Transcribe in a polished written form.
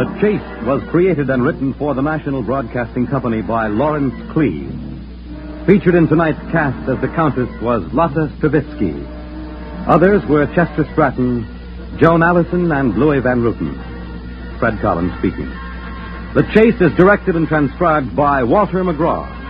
The Chase was created and written for the National Broadcasting Company by Lawrence Cleave. Featured in tonight's cast as the Countess was Lotta Stravitsky. Others were Chester Stratton, Joan Allison, and Louis Van Ruten. Fred Collins speaking. The Chase is directed and transcribed by Walter McGraw.